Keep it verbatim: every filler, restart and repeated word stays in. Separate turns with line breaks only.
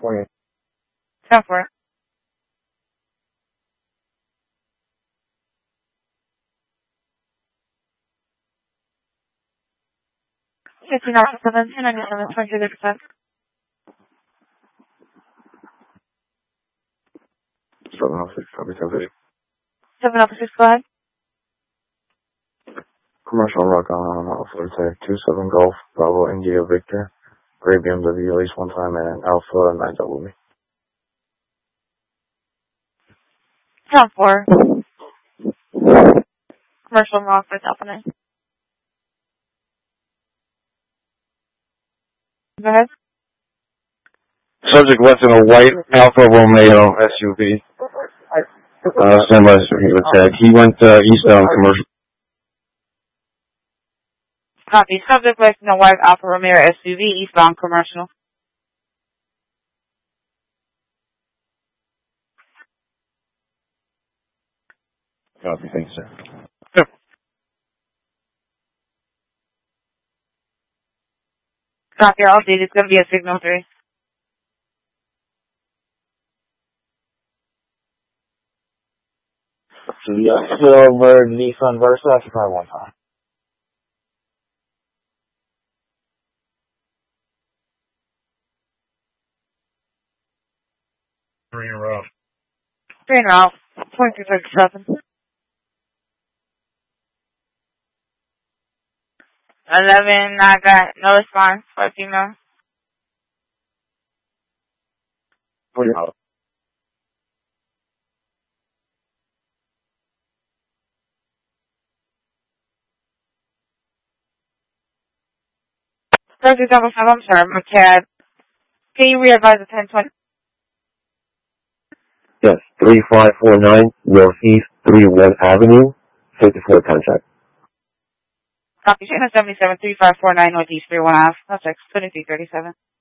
forty-eight.
ten four. fifteen Alpha seven, two ninety-seven, twenty-two percent.
seven oh six, copy ten fifty.
seven Alpha six, go ahead.
Commercial rock on Alpha Attack two seven Golf, Bravo India Victor, Gray B M W at least one time, and Alpha nine double me.
ten four. Commercial rock with Alpha nine. Go ahead.
Subject left in a white Alfa Romeo S U V. Uh, stand by for tag. He went uh, eastbound commercial.
Copy. Subject left in a white Alfa Romeo S U V, eastbound commercial.
Copy, thanks, sir.
Sure. Copy, all update. It's going to be a signal three.
So yeah, silver Nissan Versa, occupy one time.
Three in a row.
Three in a row. twenty-two thirty-seven. eleven, I got no response for female.
forty out.
thirty double seven, I'm sorry, my cab. Can you re-advise the ten twenty?
Yes, three five four nine Northeast three one Avenue, fifty-four contact.
Copy, channel seventy-seven, three five four nine Northeast three one Ave. That's twenty-three thirty-seven.